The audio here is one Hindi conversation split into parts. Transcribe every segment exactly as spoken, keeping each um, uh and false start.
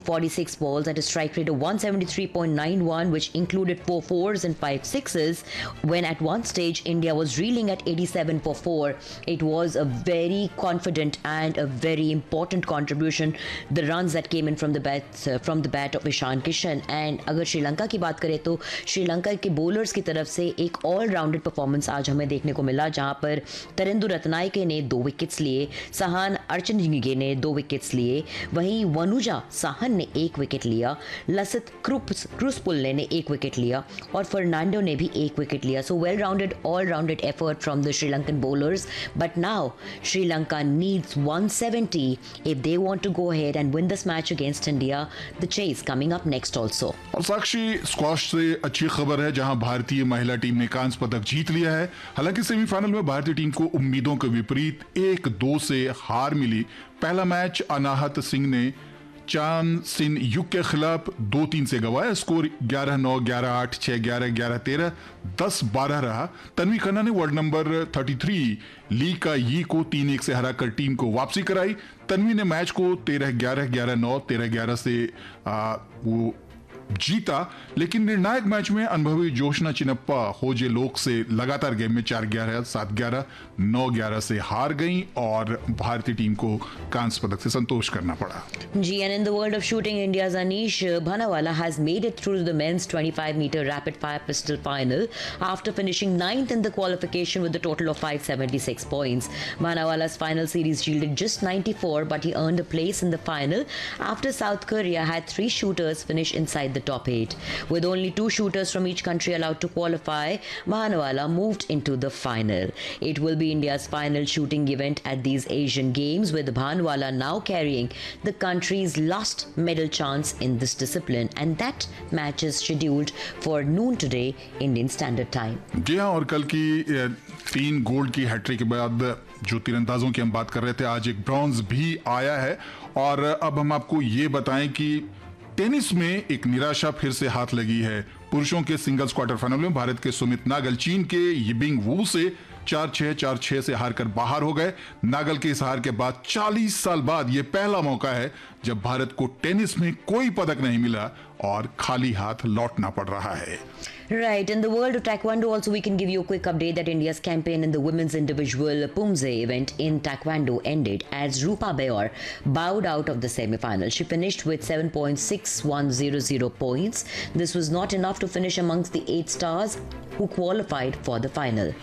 forty-six balls at a strike rate of one seventy-three point nine one, which included four fours and five sixes, when at one stage India was reeling at eighty-seven for four. It was a very confident and a very important contribution, the runs that came in from the bat uh, from the bat of Ishan Kishan. And अगर श्रीलंका की बात करें तो श्रीलंका के बॉलर्स की तरफ से एक ऑलराउंडेड परफॉर्मेंस आज हमें देखने को मिला, जहां पर तरिंदु रत्नायके ने दो विकेट्स लिए, सहान अर्चनजिंगे ने दो विकेट्स लिए, वहीं वनुजा साहन ने एक विकेट लिया, लसित क्रूसपुल्ले ने एक विकेट लिया और फर्नांडो ने भी एक विकेट लिया. So well rounded all rounded effort from the Sri Lankan bowlers. But now Sri Lanka needs one seventy if they want to go ahead and win this match against India. The chase coming up next also. और साक्षी, स्क्वाश से अच्छी खबर है जहां भारतीय महिला टीम ने कांस्य पदक जीत लिया है. हालांकि सेमीफाइनल में भारतीय टीम को उम्मीदों के विपरीत एक दो से हार मिली. पहला मैच अनाहत सिंह ने चांद सिन युग के खिलाफ दो तीन से गवाया. स्कोर ग्यारह नौ, ग्यारह आठ, छह ग्यारह, ग्यारह तेरह, दस बारह रहा. तन्वी खन्ना ने वर्ल्ड नंबर तैंतीस ली का यी को तीन एक से हराकर टीम को वापसी कराई. तन्वी ने मैच को तेरह ग्यारह, ग्यारह नौ, तेरह ग्यारह से आ, वो जीता. लेकिन निर्णायक मैच में अनुभवी जोशना चिनप्पा होजे लोक से लगातार गेम में चार ग्यारह, सात ग्यारह, नौ ग्यारह से हार गईं और भारतीय टीम को कांस्य पदक से संतोष करना पड़ा. जी, and in the world of shooting, India's Anish Bhanawala has made it through the men's twenty-five meter rapid fire pistol final after finishing ninth in the qualification with a total of five seventy-six points. Bhanawala's final series yielded just ninety-four, but he earned a place in the final after South Korea had three shooters finish inside the top eight. With only two shooters from each country allowed to qualify, Bhanawala moved into the final. It will be India's final shooting event at these Asian Games, with Bhanawala now carrying the country's last medal chance in this discipline, and that match is scheduled for noon today Indian Standard Time. जी हाँ, और कल की तीन गोल्ड की हैट्रिक के बाद जो तीरंदाजों की हम बात कर रहे थे, आज एक ब्रॉन्ज भी आया है. और अब हम आपको ये बताएं कि टेनिस में एक निराशा फिर से हाथ लगी है. पुरुषों के सिंगल्स क्वार्टर फाइनल में भारत के सुमित नागल चीन के यिबिंग वू से चार छह, चार छह से हारकर बाहर हो गए. नागल के इस हार के बाद चालीस साल बाद यह पहला मौका है जब भारत को टेनिस में कोई पदक नहीं मिला और खाली हाथ लौटना पड़ रहा है. Right, in the world of Taekwondo also we can give you a quick update that India's campaign in the women's individual Pumse event in Taekwondo ended as Rupa Bayor bowed out of the semi-final. She finished with seven point six one zero zero points. This was not enough to finish amongst the eight stars who qualified for the final.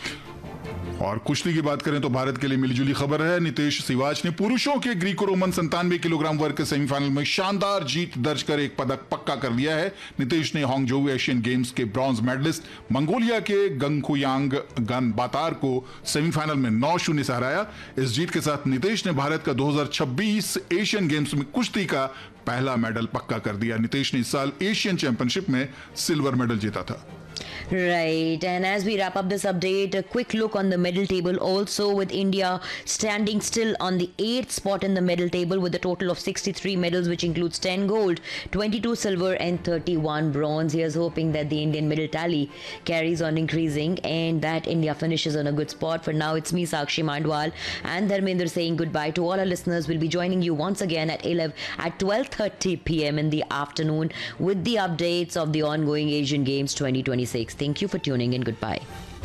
और कुश्ती की बात करें तो भारत के लिए मिलीजुली खबर है. नितेश सिवाच ने पुरुषों के ग्रीको रोमन संतानवे किलोग्राम वर्ग के सेमीफाइनल में शानदार जीत दर्ज कर एक पदक पक्का कर लिया है. नितेश ने हांगझोउ एशियन गेम्स के ब्रॉन्ज मेडलिस्ट मंगोलिया के गंगखुयांग गन बातार को सेमीफाइनल में नौ शून्य से हराया. इस जीत के साथ नितेश ने भारत का दो हज़ार छब्बीस एशियन गेम्स में कुश्ती का पहला मेडल पक्का कर दिया. नितेश ने इस साल एशियन चैंपियनशिप में सिल्वर मेडल जीता था. Right, and as we wrap up this update, a quick look on the medal table also, with India standing still on the eighth spot in the medal table with a total of sixty-three medals, which includes ten gold, twenty-two silver and thirty-one bronze. Here's hoping that the Indian medal tally carries on increasing and that India finishes on a good spot. For now, it's me, Sakshi Mandwal, and Dharmender saying goodbye to all our listeners. We'll be joining you once again at eleven at twelve thirty p.m. in the afternoon with the updates of the ongoing Asian Games twenty twenty-six. Thank you for tuning in. Goodbye.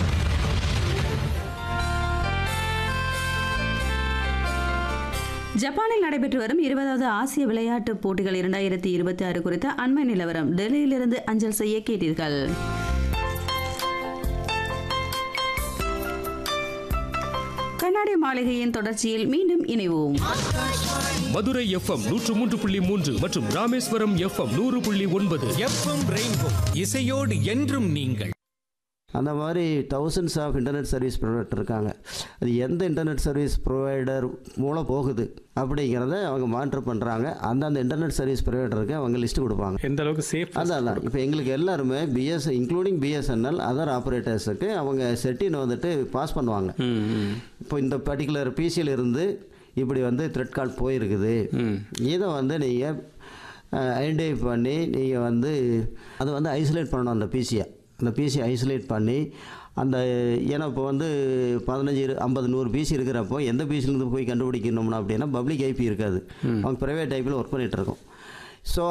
ஜப்பானில் நடைபெற்று வரும் இருபதாவது ஆசிய விளையாட்டுப் போட்டிகள் இரண்டாயிரத்தி இருபத்தி ஆறு குறித்த அண்மை நிலவரம் டெல்லியிலிருந்து அஞ்சல் செய்ய கேட்டீர்கள். கண்ணாடி மாளிகையின் தொடர்ச்சியில் மீண்டும் இணைவோம். மதுரை எஃப்எம் நூற்று மூன்று புள்ளி மூன்று மற்றும் ராமேஸ்வரம் எஃப்எம் நூறு புள்ளி ஒன்பது. எஃப்எம் ரெயின்போ, இசையோடு என்றும் நீங்கள். அந்த மாதிரி thousands of internet service provider இருக்காங்க. அது எந்த இன்டர்நெட் சர்வீஸ் ப்ரொவைடர் மூலம் போகுது அப்படிங்கிறத அவங்க மானிட்டர் பண்ணுறாங்க. அந்தந்த இன்டர்நெட் சர்வீஸ் ப்ரொவைடருக்கு அவங்க லிஸ்ட்டு கொடுப்பாங்க. எந்த அளவுக்கு சேஃப் அதான் இப்போ எங்களுக்கு எல்லாருமே பிஎஸ் இன்க்ளூடிங் பிஎஸ்என்எல் அதர் ஆப்ரேட்டர்ஸுக்கு அவங்க செட்டின் வந்துட்டு பாஸ் பண்ணுவாங்க. இப்போ இந்த பர்டிகுலர் பிசியில் இருந்து இப்படி வந்து த்ரெட் கால் போயிருக்குது, இதை வந்து நீங்கள் ஐடென்டிஃபை பண்ணி நீங்கள் வந்து அதை வந்து ஐசோலேட் பண்ணணும். அந்த பிசியை அந்த பிசி ஐசோலேட் பண்ணி அந்த ஏன்னா இப்போ வந்து பதினஞ்சு ஐம்பது நூறு பிசி இருக்கிறப்போ எந்த பிசிலேருந்து போய் கண்டுபிடிக்கணும்னா அப்படின்னா பப்ளிக் ஐபி இருக்காது, அவங்க ப்ரைவேட் ஐபியில் ஒர்க் பண்ணிகிட்ருக்கோம். ஸோ